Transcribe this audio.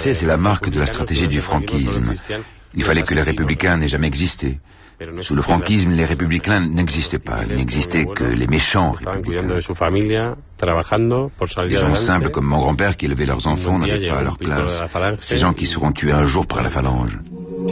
passé, c'est la marque de la stratégie du franquisme. Il fallait que les républicains n'aient jamais existé. Sous le franquisme, les républicains n'existaient pas. Il n'existait que les méchants républicains. Les gens simples comme mon grand-père qui élevaient leurs enfants n'avaient pas leur place. Ces gens qui seront tués un jour par la phalange.